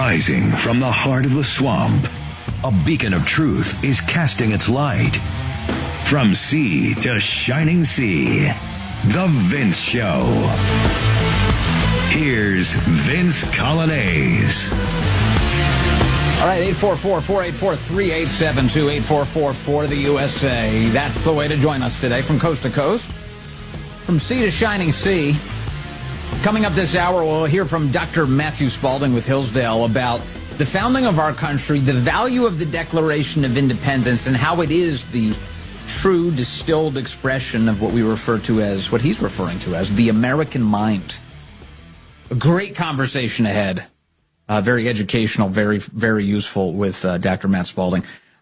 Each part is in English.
Rising from the heart of the swamp, a beacon of truth is casting its light. From sea to shining sea, The Vince Show. Here's Vince Coglianese. All right, 844-484-3872, 8444 the USA. That's the way to join us today from coast to coast, from sea to shining sea. Coming up this hour, we'll hear from Dr. Matthew Spalding with Hillsdale about the founding of our country, the value of the Declaration of Independence, and how it is the true distilled expression of what we refer to as, what he's referring to as, the American mind. A great conversation ahead. Very educational, very, very useful with Dr. Matt Spalding.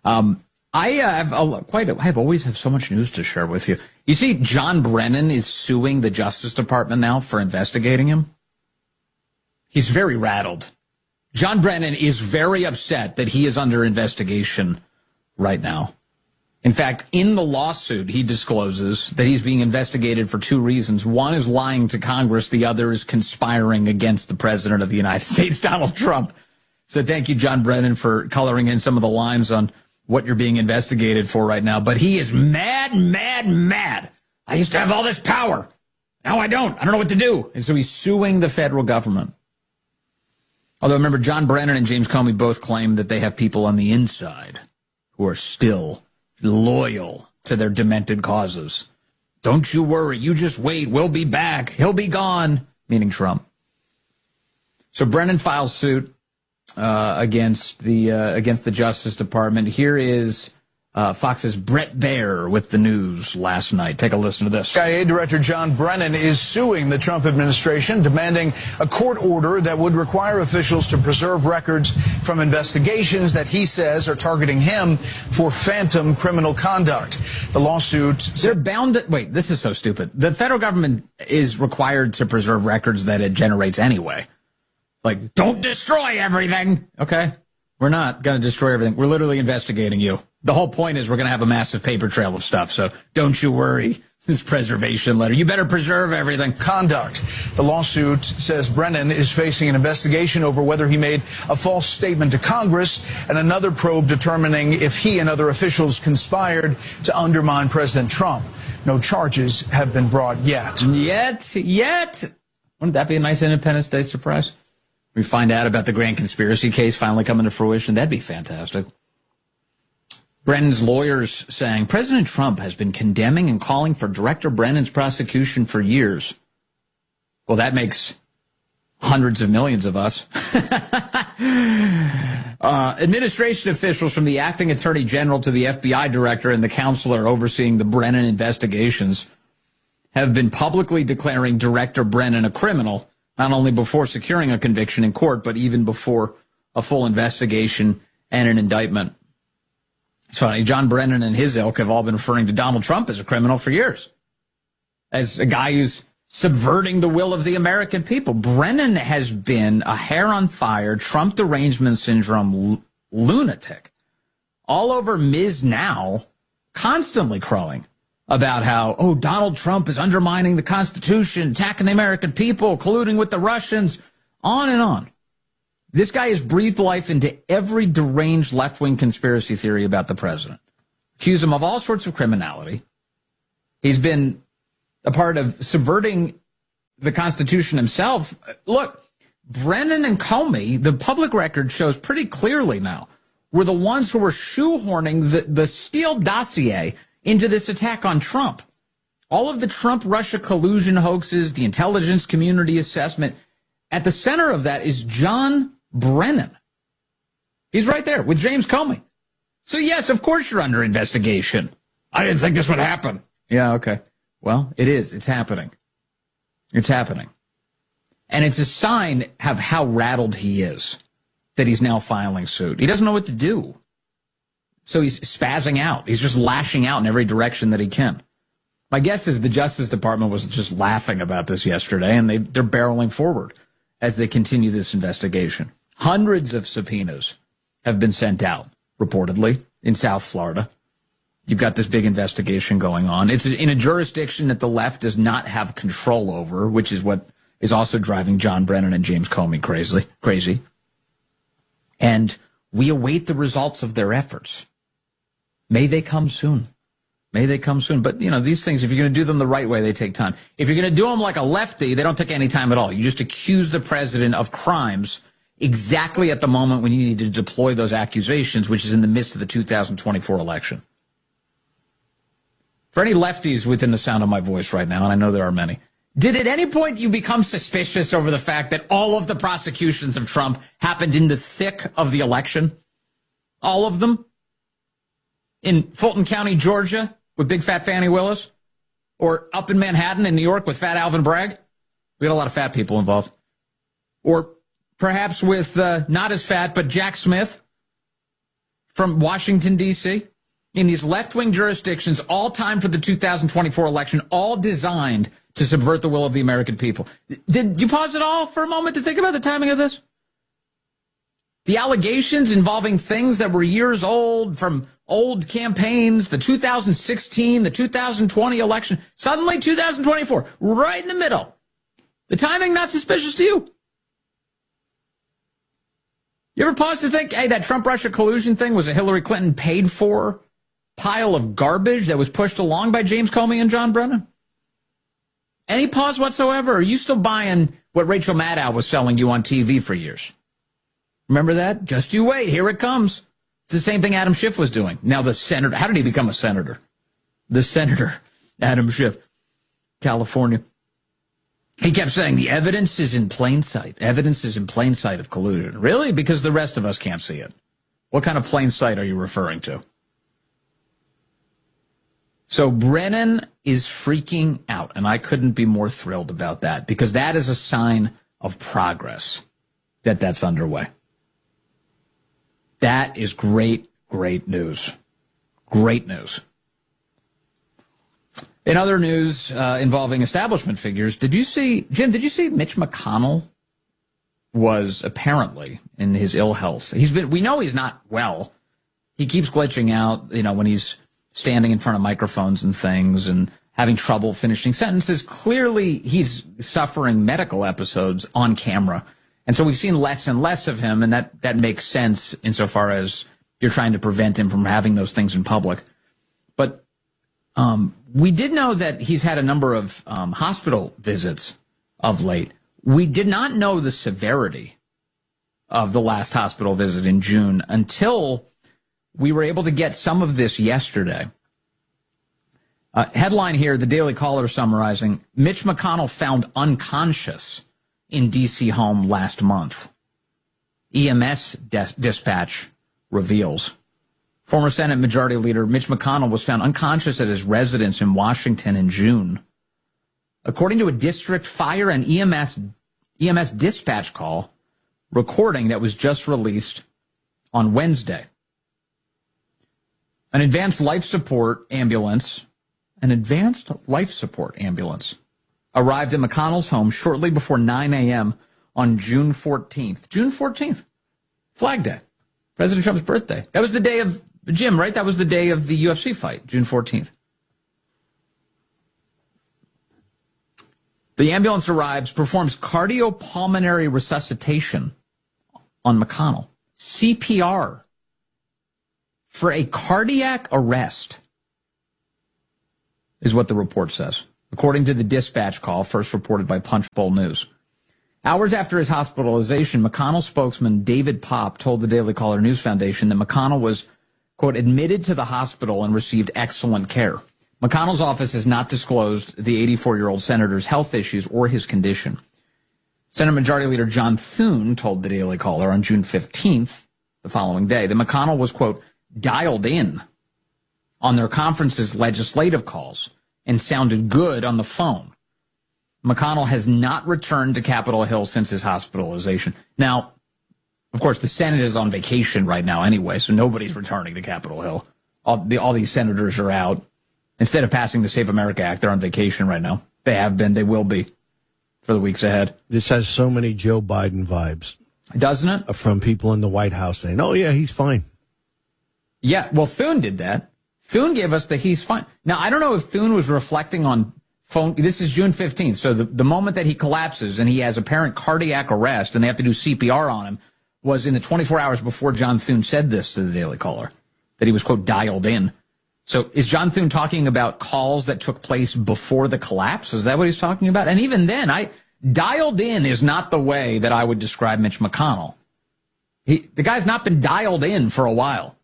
I always have so much news to share with you. You see, John Brennan is suing the Justice Department now for investigating him. He's very rattled. John Brennan is very upset that he is under investigation right now. In fact, in the lawsuit, he discloses that he's being investigated for two reasons. One is lying to Congress. The other is conspiring against the President of the United States, Donald Trump. So thank you, John Brennan, for coloring in some of the lines on what you're being investigated for right now. But he is mad, mad, mad. I used to have all this power. Now I don't. I don't know what to do. And so he's suing the federal government. Although, remember, John Brennan and James Comey both claim that they have people on the inside who are still loyal to their demented causes. Don't you worry. You just wait. We'll be back. He'll be gone, meaning Trump. So Brennan files suit against the Justice Department. Here is Fox's Bret Baier with the news last night. Take a listen to this. CIA Director John Brennan is suing the Trump administration, demanding a court order that would require officials to preserve records from investigations that he says are targeting him for phantom criminal conduct. The lawsuit... They're bound to... Wait, this is so stupid. The federal government is required to preserve records that it generates anyway. Like, don't destroy everything. Okay? We're not going to destroy everything. We're literally investigating you. The whole point is we're going to have a massive paper trail of stuff, so don't you worry. This preservation letter. You better preserve everything. Conduct. The lawsuit says Brennan is facing an investigation over whether he made a false statement to Congress and another probe determining if he and other officials conspired to undermine President Trump. No charges have been brought yet. Yet. Wouldn't that be a nice Independence Day surprise? We find out about the grand conspiracy case finally coming to fruition. That'd be fantastic. Brennan's lawyers saying President Trump has been condemning and calling for Director Brennan's prosecution for years. Well, that makes hundreds of millions of us. Administration officials from the acting attorney general to the FBI director and the counselor overseeing the Brennan investigations have been publicly declaring Director Brennan a criminal, not only before securing a conviction in court, but even before a full investigation and an indictment. It's funny, John Brennan and his ilk have all been referring to Donald Trump as a criminal for years, as a guy who's subverting the will of the American people. Brennan has been a hair-on-fire, Trump derangement syndrome lunatic all over Ms. Now, constantly crowing about how, oh, Donald Trump is undermining the Constitution, attacking the American people, colluding with the Russians, on and on. This guy has breathed life into every deranged left-wing conspiracy theory about the president. Accused him of all sorts of criminality. He's been a part of subverting the Constitution himself. Look, Brennan and Comey, the public record shows pretty clearly now, were the ones who were shoehorning the Steele dossier into this attack on Trump. All of the Trump-Russia collusion hoaxes, the intelligence community assessment, at the center of that is John Brennan. He's right there with James Comey. So, yes, of course you're under investigation. I didn't think this would happen. Yeah, okay. Well, it is. It's happening. It's happening. And it's a sign of how rattled he is that he's now filing suit. He doesn't know what to do. So he's spazzing out. He's just lashing out in every direction that he can. My guess is the Justice Department was just laughing about this yesterday, and they're barreling forward as they continue this investigation. Hundreds of subpoenas have been sent out, reportedly, in South Florida. You've got this big investigation going on. It's in a jurisdiction that the left does not have control over, which is what is also driving John Brennan and James Comey crazy. And we await the results of their efforts. May they come soon. May they come soon. But, these things, if you're going to do them the right way, they take time. If you're going to do them like a lefty, they don't take any time at all. You just accuse the president of crimes exactly at the moment when you need to deploy those accusations, which is in the midst of the 2024 election. For any lefties within the sound of my voice right now, and I know there are many, did at any point you become suspicious over the fact that all of the prosecutions of Trump happened in the thick of the election? All of them? In Fulton County, Georgia, with Big Fat Fannie Willis? Or up in Manhattan in New York with Fat Alvin Bragg? We had a lot of fat people involved. Or perhaps with not as fat, but Jack Smith from Washington, D.C., in these left-wing jurisdictions, all time for the 2024 election, all designed to subvert the will of the American people. Did you pause it all for a moment to think about the timing of this? The allegations involving things that were years old from old campaigns, the 2016, the 2020 election, suddenly 2024, right in the middle. The timing not suspicious to you? You ever pause to think, hey, that Trump-Russia collusion thing was a Hillary Clinton paid for pile of garbage that was pushed along by James Comey and John Brennan? Any pause whatsoever? Or are you still buying what Rachel Maddow was selling you on TV for years? Remember that? Just you wait. Here it comes. It's the same thing Adam Schiff was doing. Now the senator. How did he become a senator? The senator, Adam Schiff, California. He kept saying the evidence is in plain sight. Evidence is in plain sight of collusion. Really? Because the rest of us can't see it. What kind of plain sight are you referring to? So Brennan is freaking out, and I couldn't be more thrilled about that, because that is a sign of progress that's underway. That is great, great news. Great news. In other news involving establishment figures, did you see Mitch McConnell was apparently in his ill health? We know he's not well. He keeps glitching out, when he's standing in front of microphones and things and having trouble finishing sentences. Clearly, he's suffering medical episodes on camera. And so we've seen less and less of him, and that makes sense insofar as you're trying to prevent him from having those things in public. But we did know that he's had a number of hospital visits of late. We did not know the severity of the last hospital visit in June until we were able to get some of this yesterday. Headline here, the Daily Caller summarizing, Mitch McConnell found unconscious in D.C. home last month. EMS dispatch reveals. Former Senate Majority Leader Mitch McConnell was found unconscious at his residence in Washington in June. According to a district fire and EMS dispatch call recording that was just released on Wednesday. An advanced life support ambulance arrived at McConnell's home shortly before 9 a.m. on June 14th. June 14th, Flag Day, President Trump's birthday. That was the day of Jim, right? That was the day of the UFC fight, June 14th. The ambulance arrives, performs cardiopulmonary resuscitation on McConnell, CPR, for a cardiac arrest, is what the report says, according to the dispatch call first reported by Punchbowl News. Hours after his hospitalization, McConnell spokesman David Popp told the Daily Caller News Foundation that McConnell was, quote, admitted to the hospital and received excellent care. McConnell's office has not disclosed the 84-year-old senator's health issues or his condition. Senate Majority Leader John Thune told the Daily Caller on June 15th, the following day, that McConnell was, quote, dialed in on their conference's legislative calls and sounded good on the phone. McConnell has not returned to Capitol Hill since his hospitalization. Now, of course, the Senate is on vacation right now anyway, so nobody's returning to Capitol Hill. All these senators are out. Instead of passing the Save America Act, they're on vacation right now. They have been. They will be for the weeks ahead. This has so many Joe Biden vibes. Doesn't it? From people in the White House saying, oh, yeah, he's fine. Yeah, well, Thune did that. Thune gave us the he's fine. Now, I don't know if Thune was reflecting on phone. This is June 15th. So the moment that he collapses and he has apparent cardiac arrest and they have to do CPR on him, was in the 24 hours before John Thune said this to the Daily Caller, that he was, quote, dialed in. So is John Thune talking about calls that took place before the collapse? Is that what he's talking about? And even then, dialed in is not the way that I would describe Mitch McConnell. The guy's not been dialed in for a while.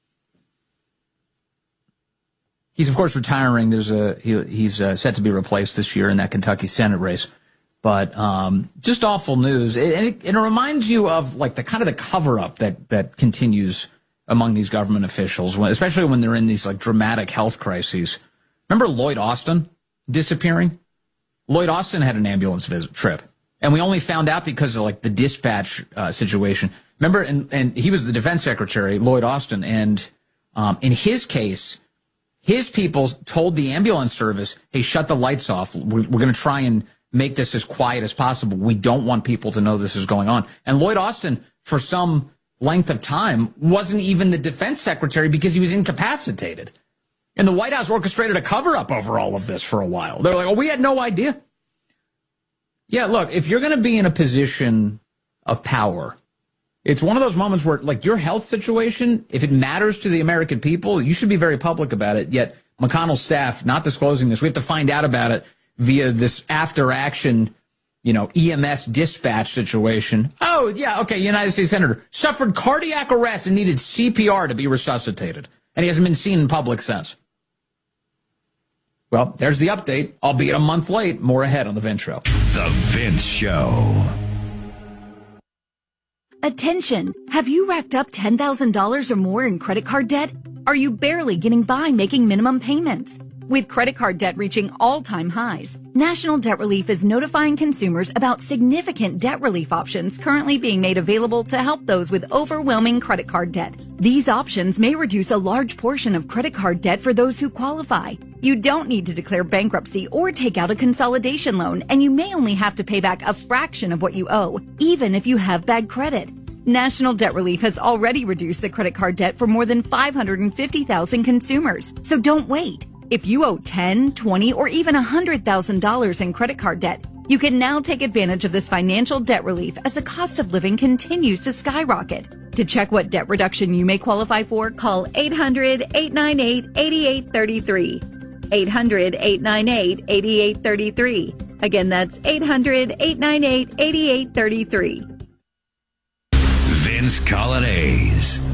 He's, of course, retiring. He's set to be replaced this year in that Kentucky Senate race. But just awful news. And it reminds you of like the kind of the cover-up that continues among these government officials, especially when they're in these like dramatic health crises. Remember Lloyd Austin disappearing? Lloyd Austin had an ambulance trip, and we only found out because of like the dispatch situation. Remember, and he was the defense secretary, Lloyd Austin, and in his case, his people told the ambulance service, "Hey, shut the lights off. We're going to try and make this as quiet as possible. We don't want people to know this is going on." And Lloyd Austin, for some length of time, wasn't even the defense secretary because he was incapacitated. And the White House orchestrated a cover-up over all of this for a while. They were like, oh, we had no idea. Yeah, look, if you're going to be in a position of power, it's one of those moments where, like, your health situation, if it matters to the American people, you should be very public about it. Yet McConnell's staff not disclosing this. We have to find out about it via this after-action, EMS dispatch situation. Oh, yeah, okay, United States Senator suffered cardiac arrest and needed CPR to be resuscitated. And he hasn't been seen in public since. Well, there's the update, albeit a month late. More ahead on The Vince Show. The Vince Show. Attention! Have you racked up $10,000 or more in credit card debt? Are you barely getting by making minimum payments? With credit card debt reaching all-time highs, National Debt Relief is notifying consumers about significant debt relief options currently being made available to help those with overwhelming credit card debt. These options may reduce a large portion of credit card debt for those who qualify. You don't need to declare bankruptcy or take out a consolidation loan, and you may only have to pay back a fraction of what you owe, even if you have bad credit. National Debt Relief has already reduced the credit card debt for more than 550,000 consumers, so don't wait. If you owe $10,000, $20,000, or even $100,000 in credit card debt, you can now take advantage of this financial debt relief as the cost of living continues to skyrocket. To check what debt reduction you may qualify for, call 800-898-8833. 800-898-8833. Again, that's 800-898-8833. Vince Colonnese.